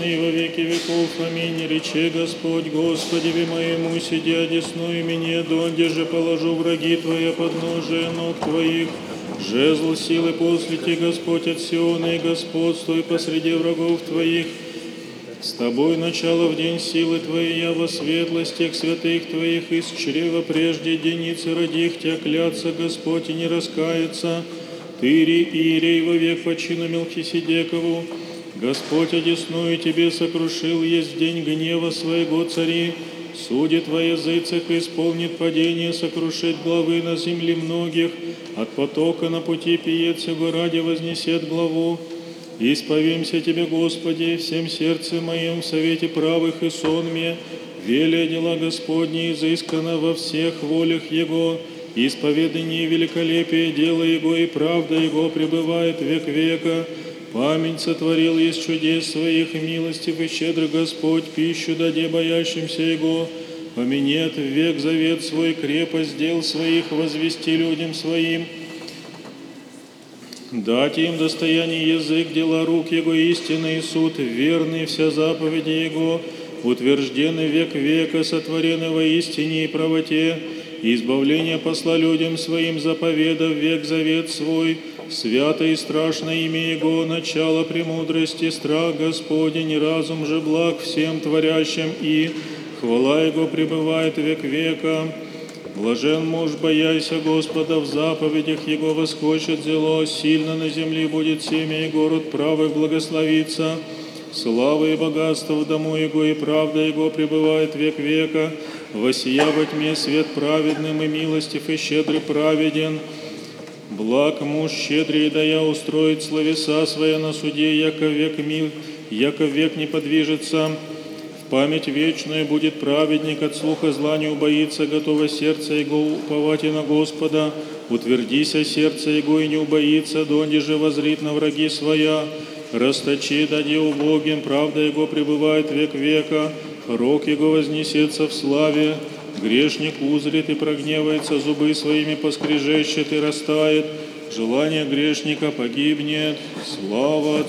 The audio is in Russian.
и во веки веков. Аминь. Рече Господь, Господи моему, сиди одесную мне, донде же положу враги Твои подножие ног Твоих. Жезл силы послите, Господь от Сиона, и господствуй посреди врагов Твоих. С Тобой начало в день силы Твоей, я во светлость тех святых Твоих, из чрева прежде деницы родих Тя клятся, Господь, и не раскается. Ты, Иерей, вовек по чину Мелхиседекову, Господь одесную Тебе сокрушил, есть день гнева своего цари. Судит во языцах, исполнит падение, сокрушит главы на земле многих. От потока на пути пиец его ради вознесет главу. Исповемся Тебе, Господи, всем сердцем моим в совете правых и сонме. Велия дела Господни изыскана во всех волях Его. Исповедание великолепие дела Его, и правда Его пребывает век века. Память сотворил из чудес Своих, милостив и щедр Господь, пищу даде боящимся Его. Поменет в век завет Свой, крепость дел Своих возвести людям Своим. Дать им достояние язык, дела рук Его, истинный суд, верный вся заповеди Его, утверждены век века, сотворены во истине и правоте. Избавление посла людям Своим, заповедав век завет Свой. Свято и страшно имя Его, начало премудрости, страх Господень, разум же благ всем творящим, и хвала Его пребывает век века. Блажен муж, бояйся Господа, в заповедях Его восхочет зело, сильно на земле будет семя, и город правых благословится. Слава и богатство в дому Его, и правда Его пребывает век века. Воссия во тьме свет праведным, и милостив, и щедрый праведен. Благ муж щедрый, дая устроить словеса своя на суде, яко век не подвижется. В память вечную будет праведник, от слуха зла не убоится, готово сердце его уповать и на Господа. Утвердися сердце его и не убоится, донде же возрит на враги своя. Расточи, даде убогим, правда его пребывает век века. Рог его вознесется в славе. Грешник узрит и прогневается, зубы своими поскрежещет и растает. Желание грешника погибнет. Слава